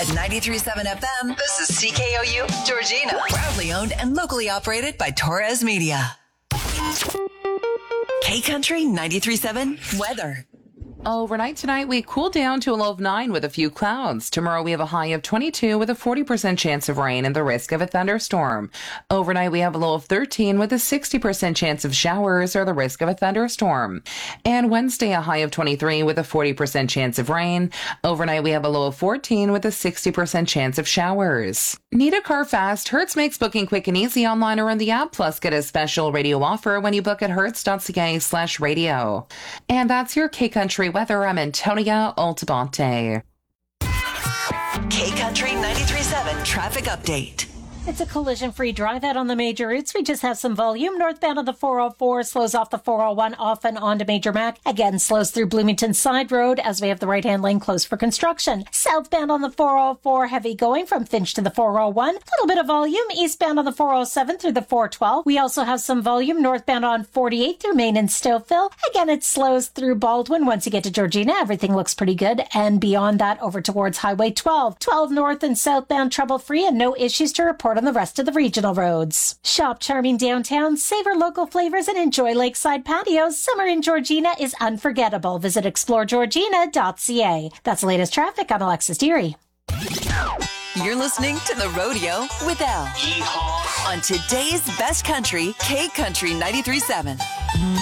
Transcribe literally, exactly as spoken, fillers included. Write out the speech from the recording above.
At ninety-three point seven F M, this is C K O U, Georgina. Proudly owned and locally operated by Torres Media. K-Country ninety-three point seven weather. Overnight tonight, we cool down to a low of nine with a few clouds. Tomorrow, we have a high of twenty-two with a forty percent chance of rain and the risk of a thunderstorm. Overnight, we have a low of thirteen with a sixty percent chance of showers or the risk of a thunderstorm. And Wednesday, a high of twenty-three with a forty percent chance of rain. Overnight, we have a low of fourteen with a sixty percent chance of showers. Need a car fast? Hertz makes booking quick and easy online or in the app. Plus, get a special radio offer when you book at hertz.ca slash radio. And that's your K-Country weather. I'm Antonia Altabante. K-Country ninety-three point seven traffic update. It's a collision-free drive out on the major routes. We just have some volume. Northbound on the four oh four slows off the four oh one off and onto Major Mac. Again, slows through Bloomington Side Road as we have the right-hand lane closed for construction. Southbound on the four oh four, heavy going from Finch to the four oh one. Little bit of volume. Eastbound on the four oh seven through the four twelve. We also have some volume northbound on forty-eight through Main and Stouffville. Again, it slows through Baldwin. Once you get to Georgina, everything looks pretty good. And beyond that, over towards Highway twelve. twelve north and southbound trouble-free and no issues to report on the rest of the regional roads. Shop charming downtown, savor local flavors, and enjoy lakeside patios. Summer in Georgina is unforgettable. Visit explore georgina dot c a. That's the latest traffic. I'm Alexis Deary. You're listening to The Rodeo with Elle. Yeehaw. On today's best country, K-Country ninety-three point seven.